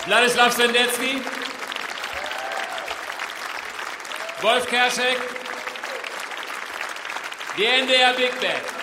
Wladislaw Sendecki, Wolf Kerschek, die NDR Big Band.